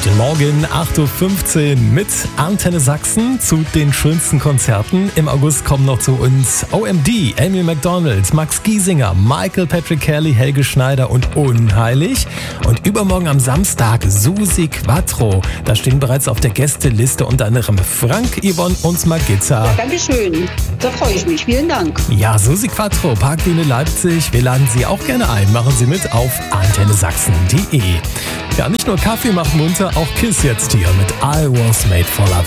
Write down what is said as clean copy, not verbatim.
Guten Morgen, 8.15 Uhr mit Antenne Sachsen zu den schönsten Konzerten. Im August kommen noch zu uns OMD, Amy Macdonald, Max Giesinger, Michael Patrick Kelly, Helge Schneider und Unheilig. Und übermorgen am Samstag Susi Quattro. Da stehen bereits auf der Gästeliste unter anderem Frank, Yvonne und Margitta. Ja, Dankeschön, da freue ich mich. Vielen Dank. Ja, Susi Quattro, Parkbühne Leipzig. Wir laden Sie auch gerne ein. Machen Sie mit auf antennesachsen.de. Ja, nicht nur Kaffee macht munter, auch Kiss jetzt hier mit I Was Made for Loving.